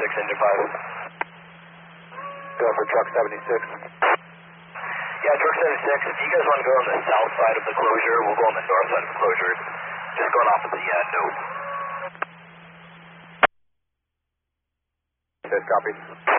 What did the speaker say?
engine 5. Go for truck 76. Yeah, truck 76, if you guys want to go on the south side of the closure, we'll go on the north side of the closure. Just going off of the node. Good, copy.